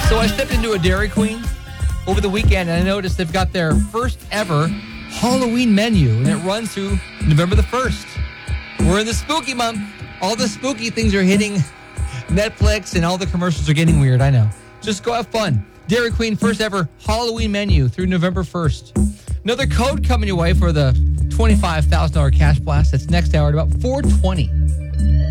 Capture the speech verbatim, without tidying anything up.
So I stepped into a Dairy Queen over the weekend, and I noticed they've got their first ever Halloween menu, and it runs through November the first. We're in the spooky month. All the spooky things are hitting Netflix, and all the commercials are getting weird, I know. Just go have fun. Dairy Queen first ever Halloween menu through November first. Another code coming your way for the twenty-five thousand dollars cash blast. That's next hour at about four twenty.